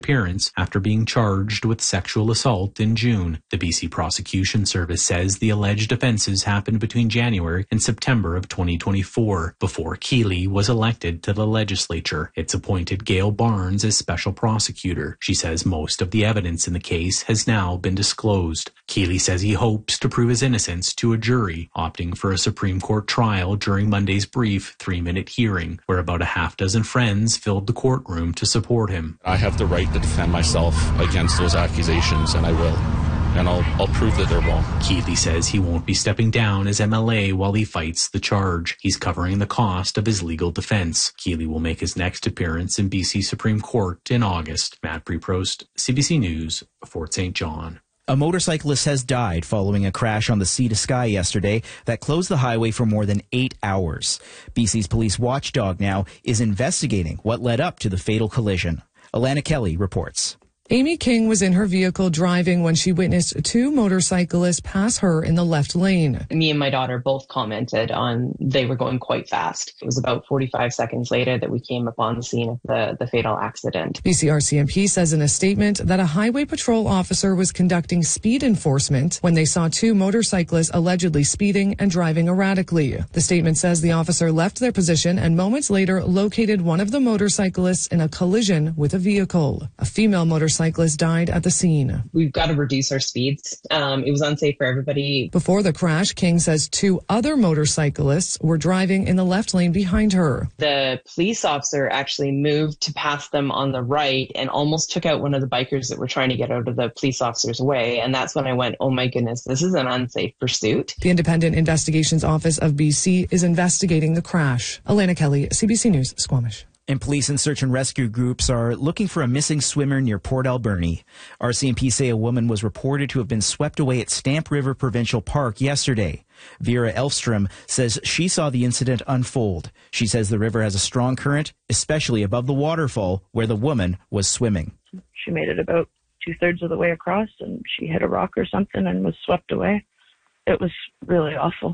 appearance after being charged with sexual assault in June. The BC Prosecution Service says the alleged offences happened between January and September of 2024, before Keeley was elected to the legislature. It's appointed Gail Barnes as special prosecutor. She says most of the evidence in the case has now been disclosed. Keeley says he hopes to prove his innocence to a jury, opting for a Supreme Court trial during Monday's brief 3-minute hearing, where about a half dozen friends filled the courtroom to support him. I have the right to defend myself against those accusations, and I will. And I'll prove that they're wrong. Keeley says he won't be stepping down as MLA while he fights the charge. He's covering the cost of his legal defense. Keeley will make his next appearance in BC Supreme Court in August. Matt Preprost, CBC News, Fort St. John. A motorcyclist has died following a crash on the Sea to Sky yesterday that closed the highway for more than 8 hours. BC's police watchdog now is investigating what led up to the fatal collision. Alana Kelly reports. Amy King was in her vehicle driving when she witnessed two motorcyclists pass her in the left lane. Me and my daughter both commented on they were going quite fast. It was about 45 seconds later that we came upon the scene of the fatal accident. BCRCMP says in a statement that a highway patrol officer was conducting speed enforcement when they saw two motorcyclists allegedly speeding and driving erratically. The statement says the officer left their position and moments later located one of the motorcyclists in a collision with a vehicle. A female motorcyclist died at the scene. We've got to reduce our speeds. It was unsafe for everybody. Before the crash, King says two other motorcyclists were driving in the left lane behind her. The police officer actually moved to pass them on the right and almost took out one of the bikers that were trying to get out of the police officer's way. And that's when I went, oh my goodness, this is an unsafe pursuit. The Independent Investigations Office of BC is investigating the crash. Alana Kelly, CBC News, Squamish. And police and search and rescue groups are looking for a missing swimmer near Port Alberni. RCMP say a woman was reported to have been swept away at Stamp River Provincial Park yesterday. Vera Elfstrom says she saw the incident unfold. She says the river has a strong current, especially above the waterfall where the woman was swimming. She made it about 2/3 of the way across and she hit a rock or something and was swept away. It was really awful.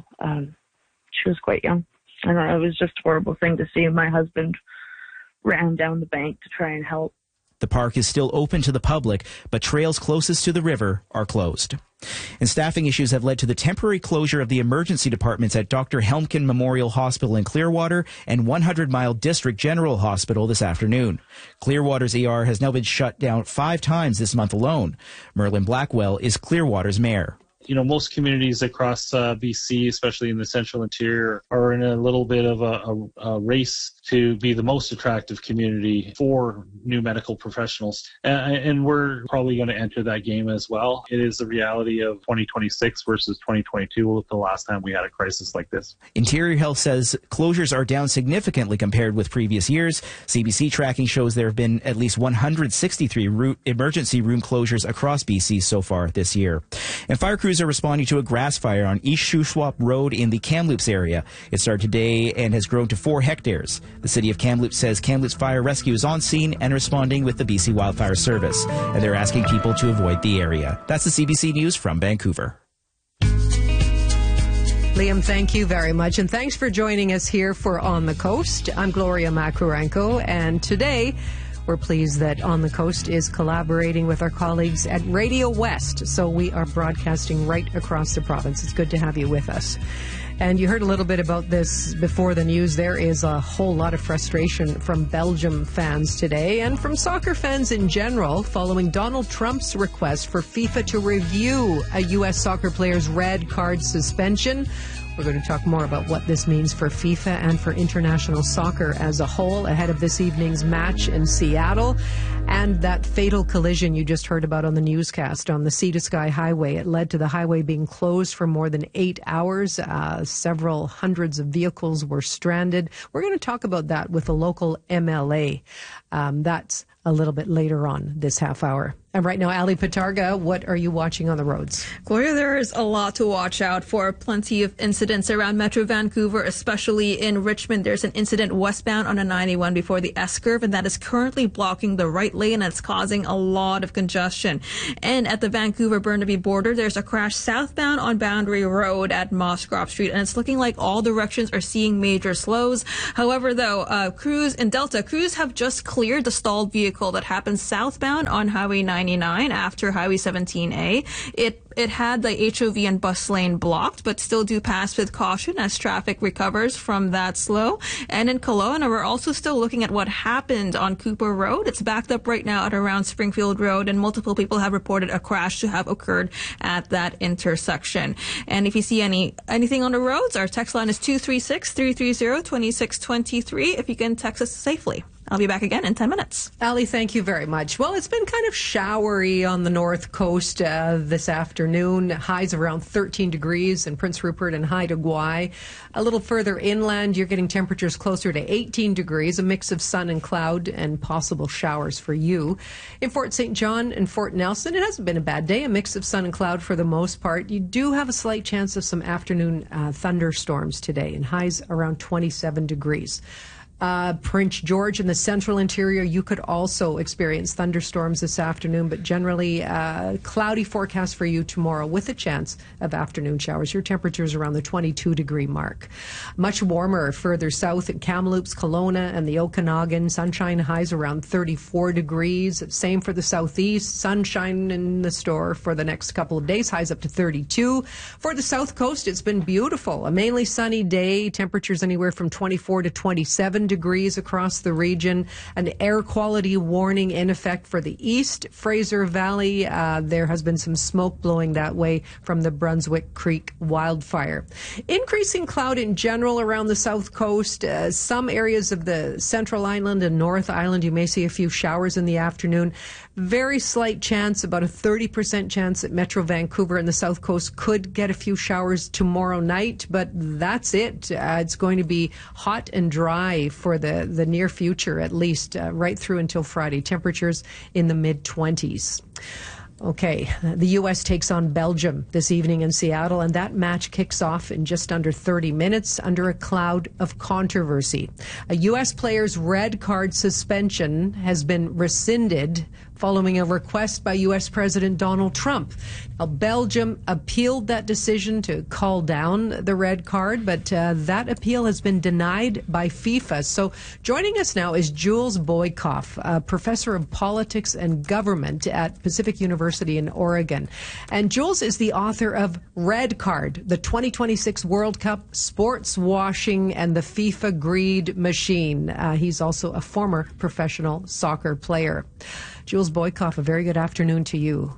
She was quite young. I don't know, it was just a horrible thing to see. My husband ran down the bank to try and help. The park is still open to the public, but trails closest to the river are closed. And staffing issues have led to the temporary closure of the emergency departments at Dr. Helmkin Memorial Hospital in Clearwater and 100 Mile District General Hospital this afternoon. Clearwater's ER has now been shut down 5 times this month alone. Merlin Blackwell is Clearwater's mayor. You know, most communities across BC, especially in the central interior, are in a little bit of a race to be the most attractive community for new medical professionals. And we're probably going to enter that game as well. It is the reality of 2026 versus 2022, with the last time we had a crisis like this. Interior Health says closures are down significantly compared with previous years. CBC tracking shows there have been at least 163 emergency room closures across BC so far this year. And fire crews are responding to a grass fire on East Shuswap Road in the Kamloops area. It started today and has grown to 4 hectares. The city of Kamloops says Kamloops Fire Rescue is on scene and responding with the BC Wildfire Service, and they're asking people to avoid the area. That's the CBC News from Vancouver. Liam, thank you very much, and thanks for joining us here for On the Coast. I'm Gloria Makarenko, and today we're pleased that On the Coast is collaborating with our colleagues at Radio West, so we are broadcasting right across the province. It's good to have you with us. And you heard a little bit about this before the news. There is a whole lot of frustration from Belgium fans today and from soccer fans in general following Donald Trump's request for FIFA to review a U.S. soccer player's red card suspension. We're going to talk more about what this means for FIFA and for international soccer as a whole ahead of this evening's match in Seattle. And that fatal collision you just heard about on the newscast on the Sea to Sky Highway. It led to the highway being closed for more than 8 hours. Several hundreds of vehicles were stranded. We're going to talk about that with a local MLA. That's a little bit later on this half hour. And right now, Ali Patarga, what are you watching on the roads? Gloria, there is a lot to watch out for. Plenty of incidents around Metro Vancouver, especially in Richmond. There's an incident westbound on a 91 before the S-curve, and that is currently blocking the right lane. That's causing a lot of congestion. And at the Vancouver-Burnaby border, there's a crash southbound on Boundary Road at Mosscrop Street, and it's looking like all directions are seeing major slows. However, though, Cruise and Delta Cruise have just cleared the stalled vehicle that happened southbound on Highway 99 after Highway 17A. It had the HOV and bus lane blocked, but still do pass with caution as traffic recovers from that slow. And in Kelowna, we're also still looking at what happened on Cooper Road. It's backed up right now at around Springfield Road, and multiple people have reported a crash to have occurred at that intersection. And if you see anything on the roads, our text line is 236-330-2623 if you can text us safely. I'll be back again in 10 minutes. Ali, thank you very much. Well, it's been kind of showery on the north coast this afternoon. Highs around 13 degrees in Prince Rupert and Haida Gwaii. A little further inland, you're getting temperatures closer to 18 degrees, a mix of sun and cloud and possible showers for you. In Fort St. John and Fort Nelson, it hasn't been a bad day, a mix of sun and cloud for the most part. You do have a slight chance of some afternoon thunderstorms today, and highs around 27 degrees. Prince George and the central interior, you could also experience thunderstorms this afternoon, but generally cloudy forecast for you tomorrow with a chance of afternoon showers. Your temperatures around the 22-degree mark. Much warmer further south in Kamloops, Kelowna, and the Okanagan. Sunshine highs around 34 degrees. Same for the southeast. Sunshine in the store for the next couple of days. Highs up to 32. For the south coast, it's been beautiful. A mainly sunny day. Temperatures anywhere from 24 to 27 degrees across the region. An air quality warning in effect for the East Fraser Valley. There has been some smoke blowing that way from the Brunswick Creek wildfire. Increasing cloud in general around the south coast. Some areas of the Central Island and North Island, you may see a few showers in the afternoon. Very slight chance, about a 30% chance that Metro Vancouver and the south coast could get a few showers tomorrow night, but that's it. It's going to be hot and dry for the near future, at least right through until Friday. Temperatures in the mid-20s. Okay, the U.S. takes on Belgium this evening in Seattle, and that match kicks off in just under 30 minutes under a cloud of controversy. A U.S. player's red card suspension has been rescinded following a request by U.S. President Donald Trump. Now, Belgium appealed that decision to call down the red card, but that appeal has been denied by FIFA. So joining us now is Jules Boykoff, a professor of politics and government at Pacific University in Oregon. And Jules is the author of Red Card, the 2026 World Cup, Sports Washing, and the FIFA Greed Machine. He's also a former professional soccer player. Jules Boykoff, a very good afternoon to you.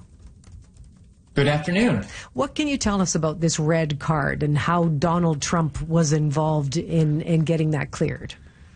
Good afternoon. What can you tell us about this red card and how Donald Trump was involved in getting that cleared?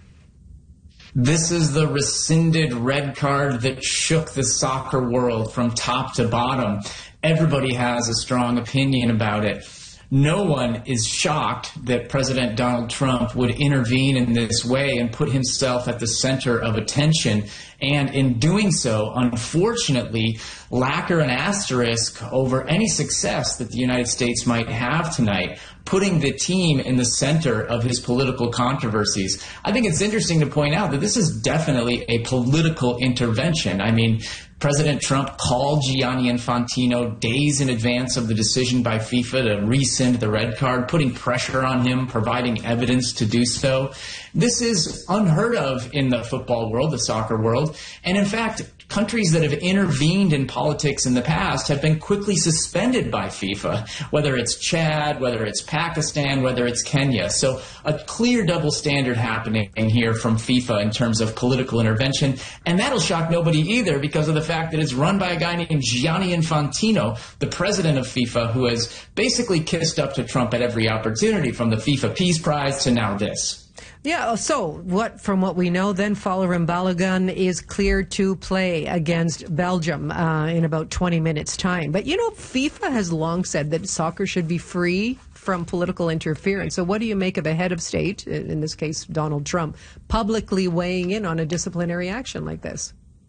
This is the rescinded red card that shook the soccer world from top to bottom. Everybody has a strong opinion about it. No one is shocked that President Donald Trump would intervene in this way and put himself at the center of attention. And in doing so, unfortunately, lacquer an asterisk over any success that the United States might have tonight, putting the team in the center of his political controversies. I think it's interesting to point out that this is definitely a political intervention. I mean, President Trump called Gianni Infantino days in advance of the decision by FIFA to rescind the red card, putting pressure on him, providing evidence to do so. This is unheard of in the football world, the soccer world. And in fact, countries that have intervened in politics in the past have been quickly suspended by FIFA, whether it's Chad, whether it's Pakistan, whether it's Kenya. So a clear double standard happening here from FIFA in terms of political intervention. And that'll shock nobody either because of the fact that it's run by a guy named Gianni Infantino, the president of FIFA, who has basically kissed up to Trump at every opportunity, from the FIFA Peace Prize to now this. Yeah, so from what we know, then Folarin Balogun is cleared to play against Belgium in about 20 minutes' time. But, you know, FIFA has long said that soccer should be free from political interference. So what do you make of a head of state, in this case Donald Trump, publicly weighing in on a disciplinary action like this?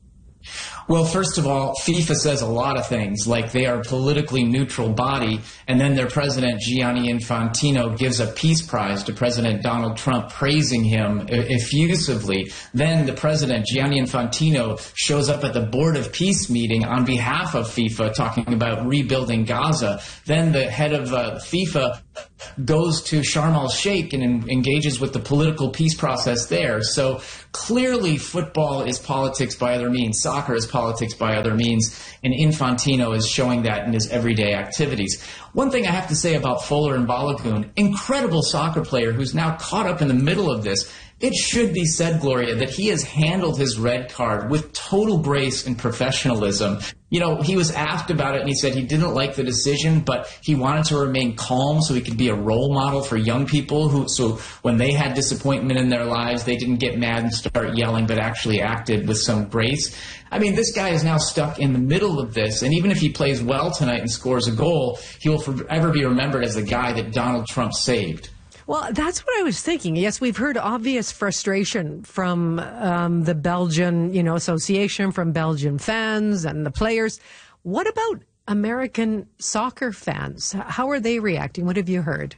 Well, first of all, FIFA says a lot of things, like they are a politically neutral body, and then their president, Gianni Infantino, gives a peace prize to President Donald Trump, praising him effusively. Then the president, Gianni Infantino, shows up at the Board of Peace meeting on behalf of FIFA, talking about rebuilding Gaza. Then the head of FIFA goes to Sharm el-Sheikh and engages with the political peace process there. So clearly football is politics by other means. Soccer is politics by other means. And Infantino is showing that in his everyday activities. One thing I have to say about Folarin Balogun, incredible soccer player who's now caught up in the middle of this. It should be said, Gloria, that he has handled his red card with total grace and professionalism. You know, he was asked about it, and he said he didn't like the decision, but he wanted to remain calm so he could be a role model for young people so when they had disappointment in their lives, they didn't get mad and start yelling, but actually acted with some grace. I mean, this guy is now stuck in the middle of this, and even if he plays well tonight and scores a goal, he will forever be remembered as the guy that Donald Trump saved. Well, that's what I was thinking. Yes, we've heard obvious frustration from the Belgian, association, from Belgian fans and the players. What about American soccer fans? How are they reacting? What have you heard?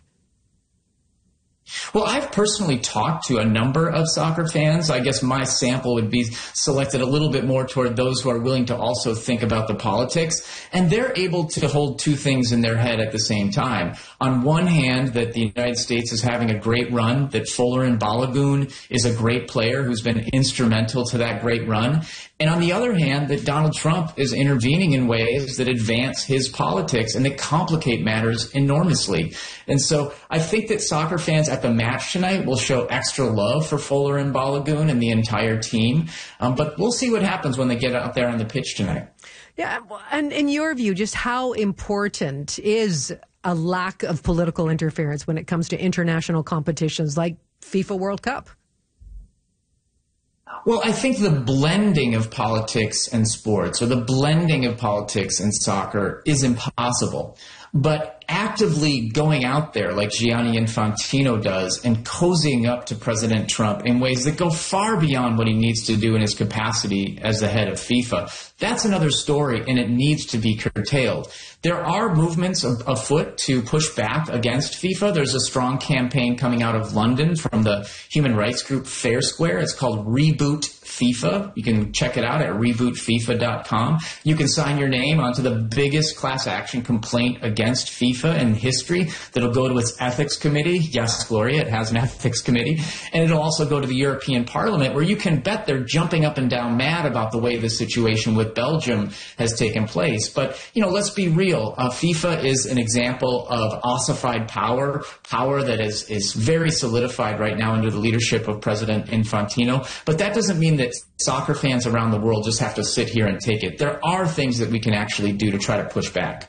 Well, I've personally talked to a number of soccer fans. I guess my sample would be selected a little bit more toward those who are willing to also think about the politics. And they're able to hold two things in their head at the same time. On one hand, that the United States is having a great run, that Folarin Balogun is a great player who's been instrumental to that great run. And on the other hand, that Donald Trump is intervening in ways that advance his politics and that complicate matters enormously. And so I think that soccer fans at the match tonight will show extra love for Folarin Balogun and the entire team. But we'll see what happens when they get out there on the pitch tonight. Yeah, and in your view, just how important is a lack of political interference when it comes to international competitions like FIFA World Cup? Well, I think the blending of politics and sports, or the blending of politics and soccer, is impossible. But actively going out there like Gianni Infantino does and cozying up to President Trump in ways that go far beyond what he needs to do in his capacity as the head of FIFA, that's another story, and it needs to be curtailed. There are movements afoot to push back against FIFA. There's a strong campaign coming out of London from the human rights group Fair Square. It's called Reboot FIFA. You can check it out at rebootfifa.com. You can sign your name onto the biggest class action complaint against FIFA in history that'll go to its ethics committee. Yes, Gloria, it has an ethics committee. And it'll also go to the European Parliament, where you can bet they're jumping up and down mad about the way the situation with Belgium has taken place. But, let's be real. FIFA is an example of ossified power that is very solidified right now under the leadership of President Infantino. But that doesn't mean that soccer fans around the world just have to sit here and take it. There are things that we can actually do to try to push back.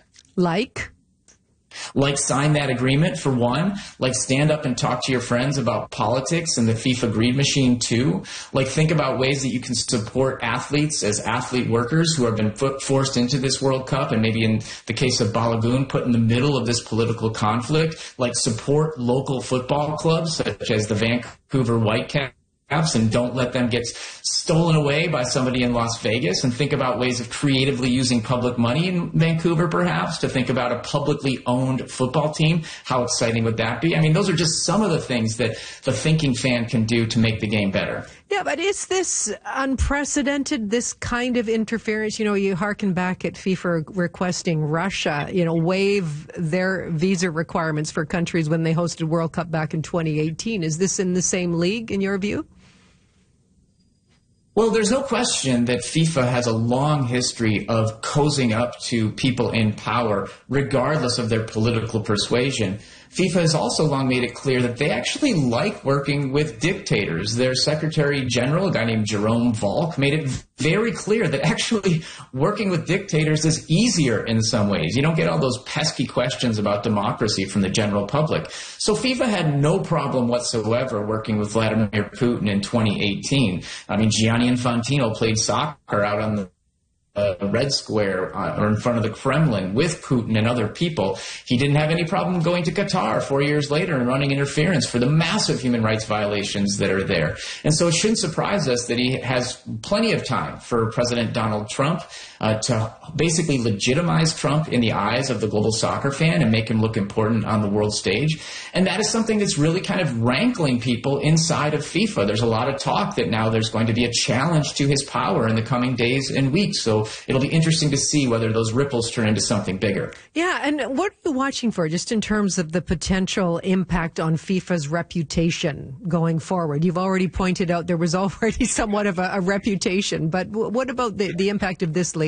Like sign that agreement, for one. Like stand up and talk to your friends about politics and the FIFA greed machine, too. Like think about ways that you can support athletes as athlete workers who have been forced into this World Cup, and maybe in the case of Balogun, put in the middle of this political conflict. Like support local football clubs such as the Vancouver Whitecaps, and don't let them get stolen away by somebody in Las Vegas, and think about ways of creatively using public money in Vancouver, perhaps, to think about a publicly owned football team. How exciting would that be? I mean, those are just some of the things that the thinking fan can do to make the game better. Yeah, but is this unprecedented, this kind of interference? You hearken back at FIFA requesting Russia, waive their visa requirements for countries when they hosted World Cup back in 2018. Is this in the same league, in your view? Well, there's no question that FIFA has a long history of cozying up to people in power, regardless of their political persuasion. FIFA has also long made it clear that they actually like working with dictators. Their Secretary General, a guy named Jerome Valk, made it very clear that actually working with dictators is easier in some ways. You don't get all those pesky questions about democracy from the general public. So FIFA had no problem whatsoever working with Vladimir Putin in 2018. I mean, Gianni Infantino played soccer out on the Red Square or in front of the Kremlin with Putin and other people. He didn't have any problem going to Qatar 4 years later and running interference for the massive human rights violations that are there. And so it shouldn't surprise us that he has plenty of time for President Donald Trump to basically legitimize Trump in the eyes of the global soccer fan and make him look important on the world stage. And that is something that's really kind of rankling people inside of FIFA. There's a lot of talk that now there's going to be a challenge to his power in the coming days and weeks. So it'll be interesting to see whether those ripples turn into something bigger. Yeah, and what are you watching for just in terms of the potential impact on FIFA's reputation going forward? You've already pointed out there was already somewhat of a reputation, but what about the impact of this latest